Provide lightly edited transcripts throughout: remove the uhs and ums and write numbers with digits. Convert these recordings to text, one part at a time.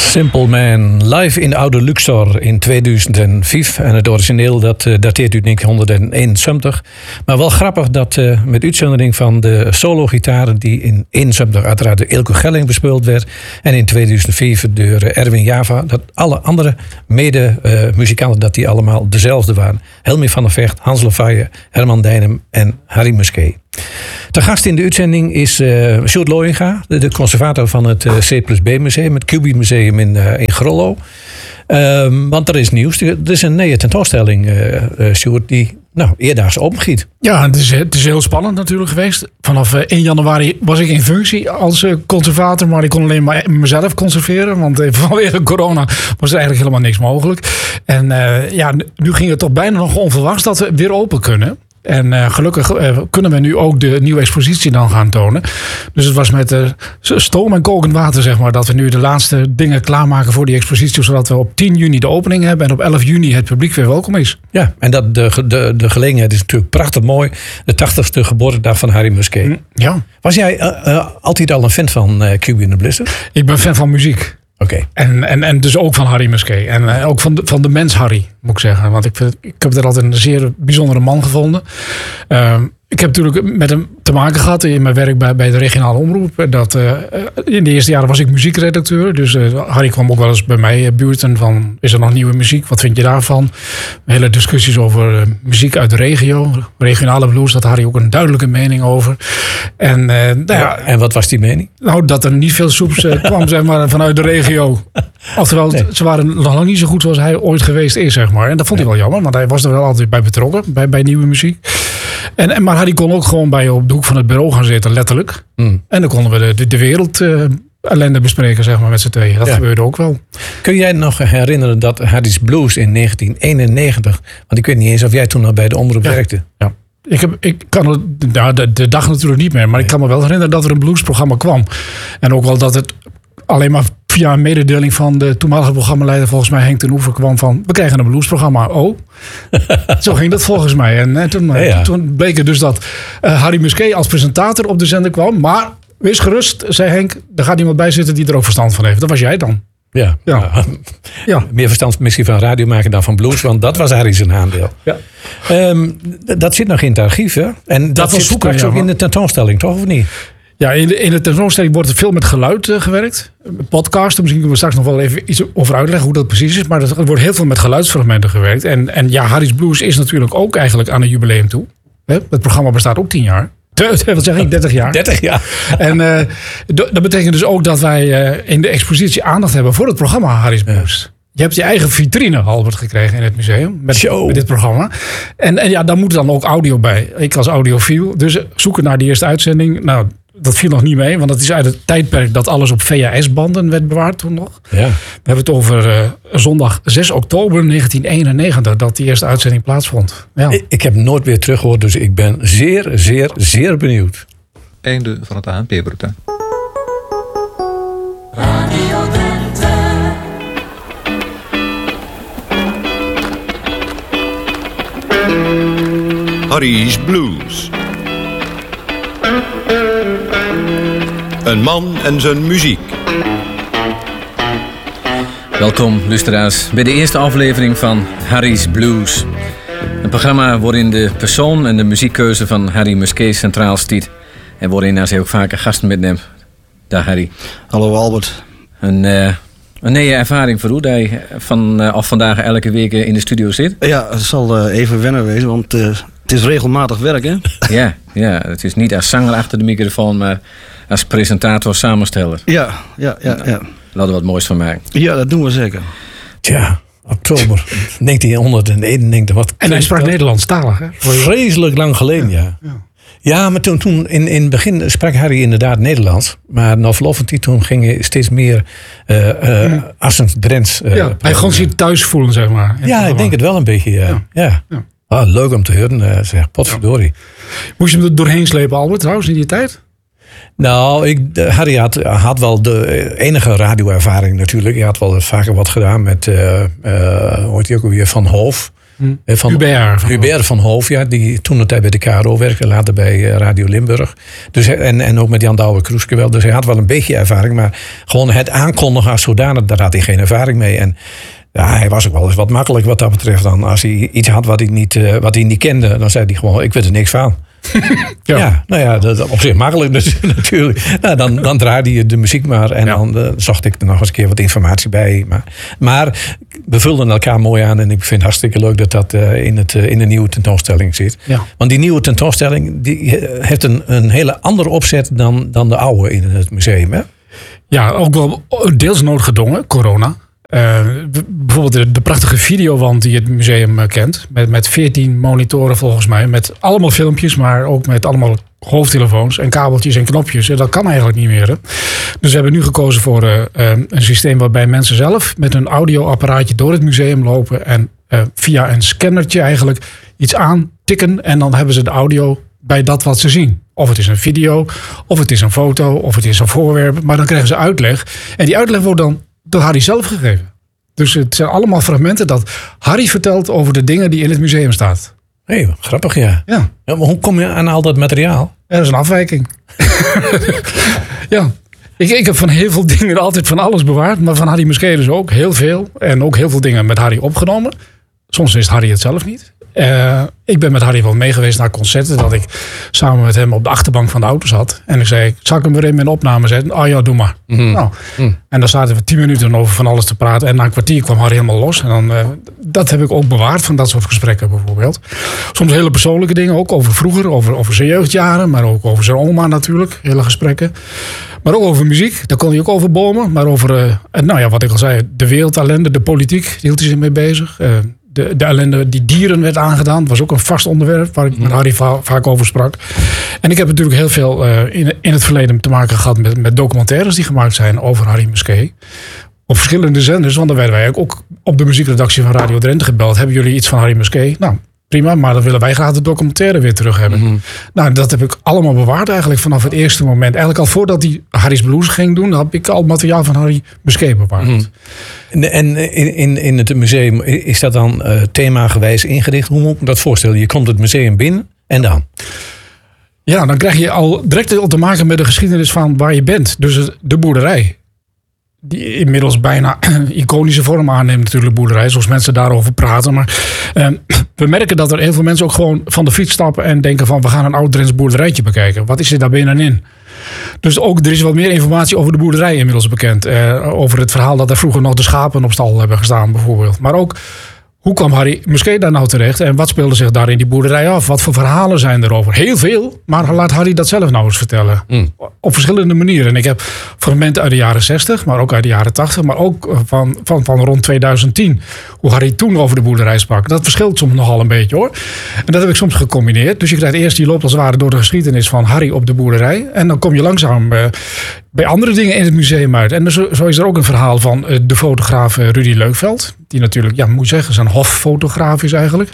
Simple Man, live in Oude Luxor in 2005. En het origineel dat dateert uit 1971. Maar wel grappig dat met uitzondering van de solo-gitaren die in 71 uiteraard door Eelco Gelling bespeeld werd. En in 2005 door Erwin Java. Dat alle andere mede-muzikanten dat die allemaal dezelfde waren. Helmi van der Vecht, Hans Lefebvre, Herman Dijnem en Harry Musquet. Te gast in de uitzending is Sjoerd Looyenga, de conservator van het C+B Museum, het QB Museum in Grollo. Want er is nieuws. Er is een nieuwe tentoonstelling, Sjoerd, die eerdaags opengiet. Ja, het is heel spannend natuurlijk geweest. Vanaf 1 januari was ik in functie als conservator, maar ik kon alleen maar mezelf conserveren. Want vanwege corona was er eigenlijk helemaal niks mogelijk. En nu ging het toch bijna nog onverwachts dat we weer open kunnen. En gelukkig kunnen we nu ook de nieuwe expositie dan gaan tonen. Dus het was met stoom en kokend water, zeg maar, dat we nu de laatste dingen klaarmaken voor die expositie. Zodat we op 10 juni de opening hebben en op 11 juni het publiek weer welkom is. Ja, en dat de gelegenheid is natuurlijk prachtig mooi. De 80ste geboortedag van Harry Musquet. Ja. Was jij altijd al een fan van QB and the Blister? Ik ben fan van muziek. Oké. En dus ook van Harry Musquet. En ook van de mens Harry, moet ik zeggen. Want ik heb er altijd een zeer bijzondere man gevonden. Ik heb natuurlijk met hem te maken gehad in mijn werk bij de regionale omroep. In de eerste jaren was ik muziekredacteur. Dus Harry kwam ook wel eens bij mij buurten van, is er nog nieuwe muziek? Wat vind je daarvan? Hele discussies over muziek uit de regio. Regionale blues, daar had Harry ook een duidelijke mening over. En wat was die mening? Nou, dat er niet veel soeps kwam, zeg maar, vanuit de regio. Oftewel, ze waren nog lang niet zo goed zoals hij ooit geweest is, zeg maar. En dat vond hij wel jammer, want hij was er wel altijd bij betrokken, bij nieuwe muziek. Maar Harry kon ook gewoon bij op de hoek van het bureau gaan zitten, letterlijk. En dan konden we de wereld ellende bespreken, zeg maar, met z'n tweeën. Dat gebeurde ook wel. Kun jij nog herinneren dat Harry's Blues in 1991... want ik weet niet eens of jij toen nog bij de omroep werkte. Ja. Ik kan de dag natuurlijk niet meer, maar ik kan me wel herinneren dat er een bluesprogramma kwam. En ook wel dat het alleen maar via een mededeling van de toenmalige programmaleider, volgens mij Henk ten Oever, kwam van, we krijgen een bluesprogramma. Oh, zo ging dat volgens mij. En toen bleek het dus dat Harry Musquet als presentator op de zender kwam. Maar wees gerust, zei Henk, er gaat iemand bij zitten die er ook verstand van heeft. Dat was jij dan. Ja. Meer verstand misschien van radio maken dan van blues, want dat was Harry zijn aandeel. Ja. Dat zit nog in het archief, hè? En dat zit straks ook in de tentoonstelling, toch, of niet? Ja, in de tentoonstelling wordt er veel met geluid gewerkt. Podcasten, misschien kunnen we straks nog wel even iets over uitleggen hoe dat precies is. Maar er wordt heel veel met geluidsfragmenten gewerkt. En Harry's Blues is natuurlijk ook eigenlijk aan een jubileum toe. Het programma bestaat ook 10 jaar. Wat zeg ik? 30 jaar. 30 jaar. En dat betekent dus ook dat wij in de expositie aandacht hebben voor het programma Harry's Blues. Ja. Je hebt je eigen vitrine, Albert, gekregen in het museum met dit programma. En daar moet dan ook audio bij. Ik als audiofiel. Dus zoeken naar die eerste uitzending. Nou, dat viel nog niet mee, want dat is uit het tijdperk dat alles op VHS-banden werd bewaard toen nog. Ja. We hebben het over zondag 6 oktober 1991 dat die eerste uitzending plaatsvond. Ja. Ik heb nooit weer teruggehoord, dus ik ben zeer, zeer, zeer benieuwd. Einde van het ANP-bulletin. Radio Drenthe. Harry's Blues. Een man en zijn muziek. Welkom, luisteraars, bij de eerste aflevering van Harry's Blues. Een programma waarin de persoon en de muziekkeuze van Harry Musquet centraal stiet. En waarin hij ook vaker gasten metneemt. Dag Harry. Hallo Albert. Een nieuwe ervaring voor u, dat je vandaag elke week in de studio zit. Ja, het zal even wennen wezen, want het is regelmatig werk, hè? Ja, het is niet als zanger achter de microfoon, maar als presentator, samensteller. Ja. Laten we wat moois van maken. Ja, dat doen we zeker. Tja, oktober 1991. En hij sprak Nederlandstalig, hè? Vreselijk lang geleden, ja. Ja, maar toen in het begin sprak Harry inderdaad Nederlands. Maar na verlof van die toen ging hij steeds meer Assens-Drents. Hij gewoon zich thuis voelen, zeg maar. Ja, ik denk het wel een beetje, ja. Ah, leuk om te horen, zeg. Potverdorie. Moest je hem er doorheen slepen, Albert, trouwens, in die tijd? Nou, Harry had wel de enige radioervaring natuurlijk. Hij had wel vaker wat gedaan met, hoe heet hij ook alweer, Van Hoof. Van Hubert van Hoof, ja, die toen het bij de KRO werkte, later bij Radio Limburg. Dus, en ook met Jan Douwe-Kroeske wel. Dus hij had wel een beetje ervaring. Maar gewoon het aankondigen als zodanig, daar had hij geen ervaring mee. En ja, hij was ook wel eens wat makkelijk wat dat betreft. Dan als hij iets had wat hij niet kende, dan zei hij gewoon, ik weet er niks van. Ja, nou ja, dat op zich makkelijk dus, natuurlijk. Nou, dan draaide je de muziek maar en dan zocht ik er nog eens een keer wat informatie bij. Maar we vulden elkaar mooi aan en ik vind het hartstikke leuk dat dat in de nieuwe tentoonstelling zit. Ja. Want die nieuwe tentoonstelling die heeft een hele andere opzet dan de oude in het museum. Hè? Ja, ook wel deels noodgedwongen, corona. Bijvoorbeeld de prachtige videowand die het museum kent. Met 14 monitoren volgens mij. Met allemaal filmpjes, maar ook met allemaal hoofdtelefoons en kabeltjes en knopjes. Dat kan eigenlijk niet meer. Hè? Dus we hebben nu gekozen voor een systeem waarbij mensen zelf met een audioapparaatje door het museum lopen. En via een scannertje eigenlijk iets aantikken. En dan hebben ze de audio bij dat wat ze zien. Of het is een video, of het is een foto, of het is een voorwerp. Maar dan krijgen ze uitleg. En die uitleg wordt dan door Harry zelf gegeven. Dus het zijn allemaal fragmenten dat Harry vertelt over de dingen die in het museum staan. Hé, grappig ja. Ja. Maar hoe kom je aan al dat materiaal? Er is een afwijking. Ja. Ik heb van heel veel dingen altijd van alles bewaard. Maar van Harry Musquet dus ook heel veel. En ook heel veel dingen met Harry opgenomen. Soms wist Harry het zelf niet. Ik ben met Harry wel mee geweest naar concerten. Dat ik samen met hem op de achterbank van de auto zat. En ik zei, zal ik hem weer in mijn opname zetten? Oh ja, doe maar. Mm-hmm. Nou, en dan zaten we 10 minuten over van alles te praten. En na een kwartier kwam Harry helemaal los. En dan, dat heb ik ook bewaard van dat soort gesprekken bijvoorbeeld. Soms hele persoonlijke dingen. Ook over vroeger, over zijn jeugdjaren. Maar ook over zijn oma natuurlijk. Hele gesprekken. Maar ook over muziek. Daar kon hij ook over bomen. Maar over, wat ik al zei, de wereldellende, de politiek. Daar hield hij zich mee bezig. De ellende die dieren werd aangedaan. Was ook een vast onderwerp waar ik met Harry vaak over sprak. En ik heb natuurlijk heel veel in het verleden te maken gehad met documentaires die gemaakt zijn over Harry Musquet. Op verschillende zenders, want dan werden wij ook op de muziekredactie van Radio Drenthe gebeld. Hebben jullie iets van Harry Musquet? Nou, prima, maar dan willen wij graag de documentaire weer terug hebben. Mm-hmm. Nou, dat heb ik allemaal bewaard eigenlijk vanaf het eerste moment. Eigenlijk al voordat hij Harry's Blues ging doen, heb ik al materiaal van Harry Musquet bewaard. Mm-hmm. En in het museum, is dat dan themagewijs ingericht? Hoe moet ik me dat voorstellen? Je komt het museum binnen en dan? Ja, dan krijg je al direct al te maken met de geschiedenis van waar je bent. Dus de boerderij. Die inmiddels bijna iconische vorm aanneemt natuurlijk, boerderij. Zoals mensen daarover praten. Maar we merken dat er heel veel mensen ook gewoon van de fiets stappen en denken van, we gaan een oud-Drents boerderijtje bekijken. Wat is er daar binnenin? Dus ook, er is wat meer informatie over de boerderij inmiddels bekend. Over het verhaal dat er vroeger nog de schapen op stal hebben gestaan bijvoorbeeld. Maar ook, hoe kwam Harry Musquet daar nou terecht? En wat speelde zich daar in die boerderij af? Wat voor verhalen zijn erover? Heel veel, maar laat Harry dat zelf nou eens vertellen. Op verschillende manieren. En ik heb fragmenten uit de jaren 60, maar ook uit de jaren 80. Maar ook van rond 2010. Hoe Harry toen over de boerderij sprak. Dat verschilt soms nogal een beetje hoor. En dat heb ik soms gecombineerd. Dus je krijgt eerst, die loopt als het ware door de geschiedenis van Harry op de boerderij. En dan kom je langzaam bij andere dingen in het museum uit. En zo is er ook een verhaal van de fotograaf Rudy Leukveld. Die natuurlijk, ja, moet je zeggen, zijn hoffotograaf is eigenlijk.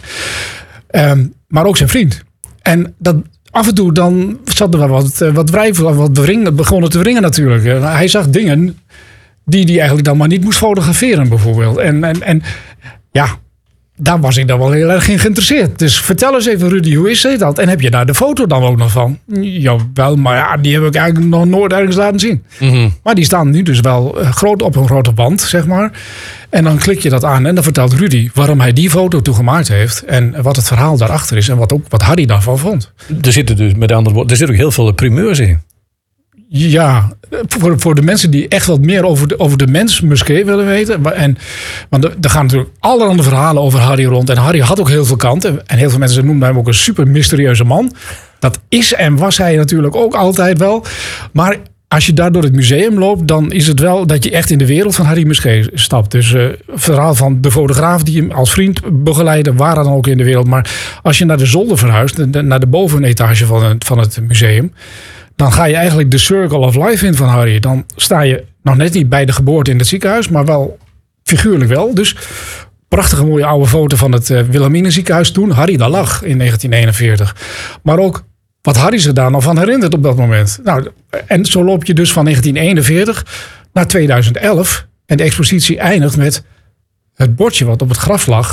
Maar ook zijn vriend. En dat af en toe dan zat er wel wat wrijven, wat begonnen te wringen natuurlijk. Hij zag dingen die hij eigenlijk dan maar niet moest fotograferen bijvoorbeeld. En ja, daar was ik dan wel heel erg in geïnteresseerd. Dus vertel eens even, Rudy, hoe is dat? En heb je daar de foto dan ook nog van? Jawel, maar ja, die heb ik eigenlijk nog nooit ergens laten zien. Mm-hmm. Maar die staan nu dus wel groot op een grote band, zeg maar. En dan klik je dat aan en dan vertelt Rudy waarom hij die foto toegemaakt heeft. En wat het verhaal daarachter is en wat Harry daarvan vond. Er zitten dus, met andere woorden, er zitten ook heel veel primeurs in. Ja, voor de mensen die echt wat meer over de mens Musquet willen weten. Want er gaan natuurlijk allerhande verhalen over Harry rond. En Harry had ook heel veel kanten. En heel veel mensen noemden hem ook een super mysterieuze man. Dat is en was hij natuurlijk ook altijd wel. Maar als je daar door het museum loopt, dan is het wel dat je echt in de wereld van Harry Musquet stapt. Dus het verhaal van de fotograaf die hem als vriend begeleidde, waar dan ook in de wereld. Maar als je naar de zolder verhuist, naar de bovenetage van het museum, dan ga je eigenlijk de circle of life in van Harry. Dan sta je nog net niet bij de geboorte in het ziekenhuis, maar wel figuurlijk wel. Dus prachtige mooie oude foto van het Wilhelmina ziekenhuis toen Harry daar lag in 1941. Maar ook wat Harry zich daar nog van herinnert op dat moment. Nou, en zo loop je dus van 1941 naar 2011. En de expositie eindigt met het bordje wat op het graf lag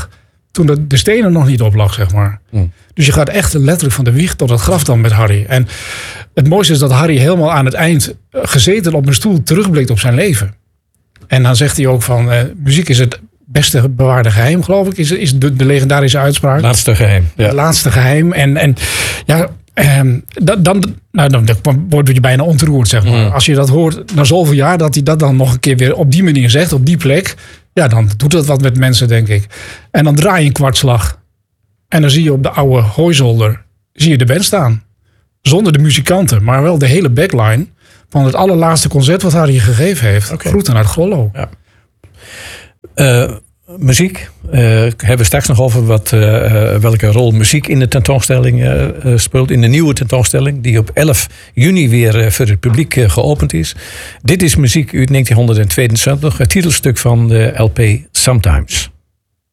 toen de stenen nog niet op lag, zeg maar. Dus je gaat echt letterlijk van de wieg tot het graf dan met Harry. En het mooiste is dat Harry helemaal aan het eind gezeten op een stoel terugblikt op zijn leven. En dan zegt hij ook van, muziek is het beste bewaarde geheim, geloof ik, is de legendarische uitspraak. Laatste geheim. Ja. Het laatste geheim. En ja, dan word je bijna ontroerd, zeg maar. Als je dat hoort na zoveel jaar, dat hij dat dan nog een keer weer op die manier zegt, op die plek. Ja, dan doet dat wat met mensen, denk ik. En dan draai je een kwartslag. En dan zie je op de oude hooizolder zie je de band staan. Zonder de muzikanten, maar wel de hele backline van het allerlaatste concert wat Harry gegeven heeft. Okay. Groeten uit Grollo. Ja. Muziek. Hebben we straks nog over welke rol muziek in de tentoonstelling speelt. In de nieuwe tentoonstelling die op 11 juni weer voor het publiek geopend is. Dit is muziek uit 1972. Het titelstuk van de LP Sometimes.